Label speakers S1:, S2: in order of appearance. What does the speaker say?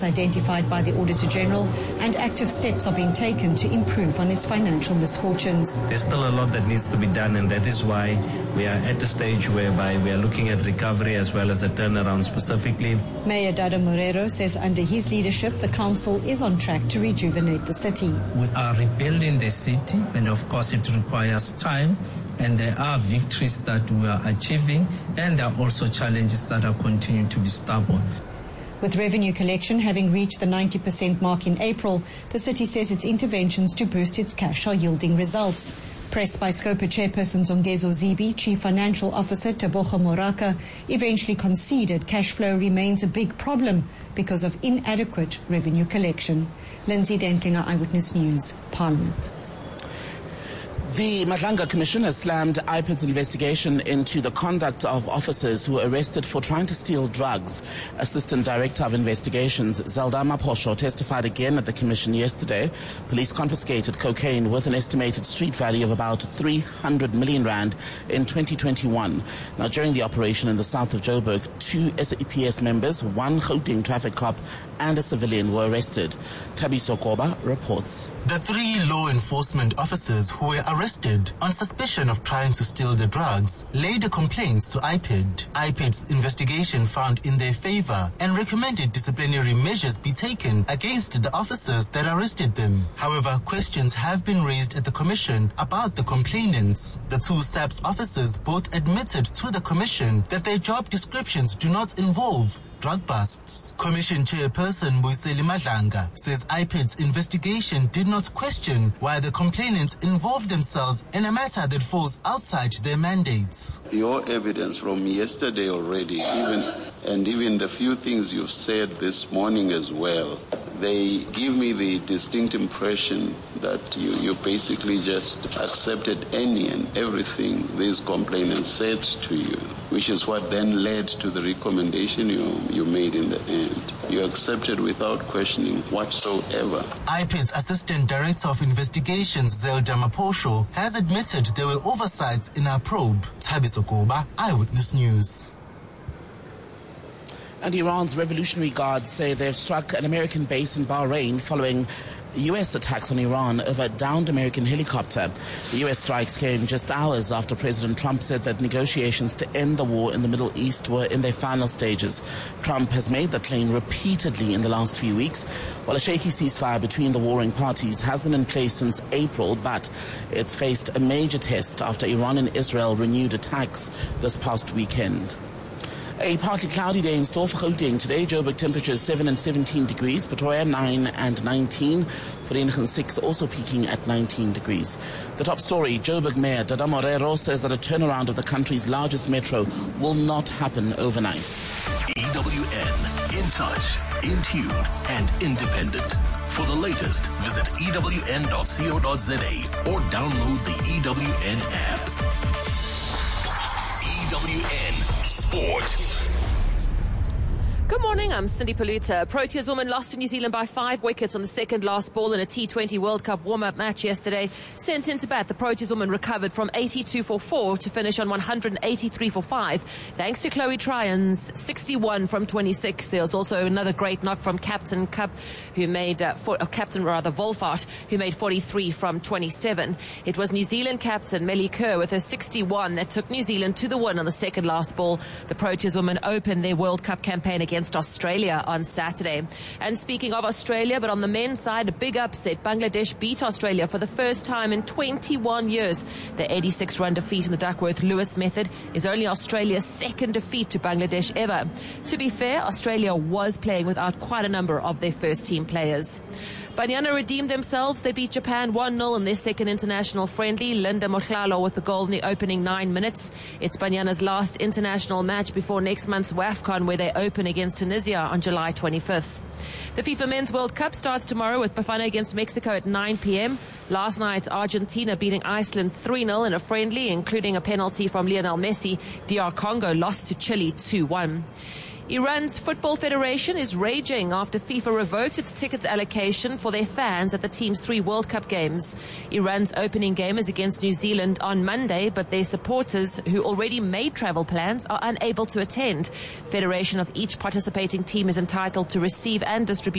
S1: identified by the Auditor General, and active steps are being taken to improve on its financial misfortunes.
S2: There's still a lot that needs to be done, and that is why we are at a stage whereby we are looking at recovery as well as a turnaround specifically.
S1: Mayor Dada Morero says under his leadership, the council is on track to rejuvenate the city.
S3: We are rebuilding the city, and of course it requires time. And there are victories that we are achieving, and there are also challenges that are continuing to be stubborn.
S1: With revenue collection having reached the 90% mark in April, the city says its interventions to boost its cash are yielding results. Pressed by Scopa chairperson Zongezo Zibi, Chief Financial Officer Tebogo Moraka eventually conceded cash flow remains a big problem because of inadequate revenue collection. Lindsay Denkinger, Eyewitness News, Parliament.
S4: The Madlanga Commission has slammed IPID's investigation into the conduct of officers who were arrested for trying to steal drugs. Assistant Director of Investigations Zelda Maposho testified again at the Commission yesterday. Police confiscated cocaine with an estimated street value of about 300 million rand in 2021. Now, during the operation in the south of Joburg, 2 SAPS members, 1 Gauteng traffic cop and a civilian were arrested. Thabiso Koba reports.
S5: The 3 law enforcement officers who were arrested on suspicion of trying to steal the drugs laid complaints to IPID. IPID's investigation found in their favor and recommended disciplinary measures be taken against the officers that arrested them. However, questions have been raised at the Commission about the complainants. The 2 SAPS officers both admitted to the Commission that their job descriptions do not involve drug busts. Commission Chairperson Boiseli Madlanga says IPID's investigation did not question why the complainants involved themselves in a matter that falls outside their mandates.
S6: Your evidence from yesterday already, even the few things you've said this morning as well, they give me the distinct impression that you basically just accepted any and everything these complainants said to you, which is what then led to the recommendation you made in the end. You accepted without questioning whatsoever.
S5: IPID's Assistant Director of Investigations, Zelda Maposho, has admitted there were oversights in our probe. Thabiso Koba, Eyewitness News.
S4: And Iran's Revolutionary Guards say they've struck an American base in Bahrain following U.S. attacks on Iran over a downed American helicopter. The U.S. strikes came just hours after President Trump said that negotiations to end the war in the Middle East were in their final stages. Trump has made the claim repeatedly in the last few weeks, while a shaky ceasefire between the warring parties has been in place since April, but it's faced a major test after Iran and Israel renewed attacks this past weekend. A partly cloudy day in store for Gauteng today. Joburg temperatures 7 and 17 degrees. Pretoria 9 and 19. Vereeniging 6 also peaking at 19 degrees. The top story, Joburg Mayor Dada Morero says that a turnaround of the country's largest metro will not happen overnight.
S7: EWN, in touch, in tune and independent. For the latest, visit ewn.co.za or download the EWN app. EWN Sport.
S8: Good morning, I'm Cindy Paluta. Proteas women lost to New Zealand by 5 wickets on the second last ball in a T20 World Cup warm-up match yesterday. Sent into bat, the Proteas women recovered from 82 for 4 to finish on 183 for 5, thanks to Chloe Tryon's 61 from 26. There was also another great knock from Captain Wolfart, who made 43 from 27. It was New Zealand captain Melly Kerr with her 61 that took New Zealand to the win on the second last ball. The Proteas women opened their World Cup campaign against Australia on Saturday. And speaking of Australia, but on the men's side, a big upset. Bangladesh beat Australia for the first time in 21 years. The 86-run defeat in the Duckworth-Lewis method is only Australia's second defeat to Bangladesh ever. To be fair, Australia was playing without quite a number of their first-team players. Banyana redeemed themselves. They beat Japan 1-0 in their second international friendly. Linda Mohlalo with the goal in the opening 9 minutes. It's Banyana's last international match before next month's WAFCON, where they open against Tunisia on July 25th. The FIFA Men's World Cup starts tomorrow with Bafana against Mexico at 9 p.m. Last night, Argentina beating Iceland 3-0 in a friendly, including a penalty from Lionel Messi. DR Congo lost to Chile 2-1. Iran's Football Federation is raging after FIFA revoked its ticket allocation for their fans at the team's 3 World Cup games. Iran's opening game is against New Zealand on Monday, but their supporters, who already made travel plans, are unable to attend. Federation of each participating team is entitled to receive and distribute